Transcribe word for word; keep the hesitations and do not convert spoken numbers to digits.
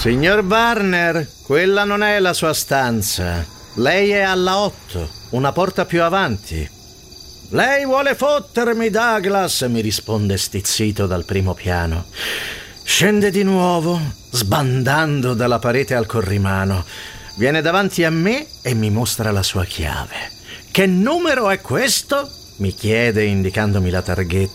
Signor Warner, quella non è la sua stanza. Lei è alla otto, una porta più avanti. Lei vuole fottermi, Douglas, mi risponde stizzito dal primo piano. Scende di nuovo, sbandando dalla parete al corrimano. Viene davanti a me e mi mostra la sua chiave. Che numero è questo? Mi chiede indicandomi la targhetta.